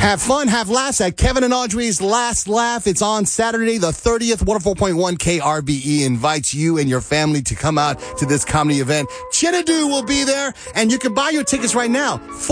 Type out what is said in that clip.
Have fun, have laughs at Kevin and Audrey's Last Laugh. It's on Saturday, the 30th. 104.1 KRBE invites you and your family to come out to this comedy event. Chinadu will be there, and you can buy your tickets right now.